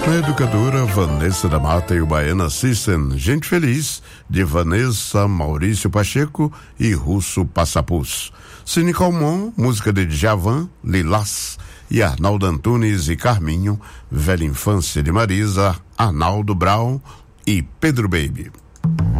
A educadora Vanessa da Mata e o Baiana System, Gente Feliz, de Vanessa, Maurício Pacheco e Russo Passapus. Cine Calmon, música de Djavan, Lilás, e Arnaldo Antunes e Carminho, Velha Infância de Marisa, Arnaldo Brown e Pedro Baby.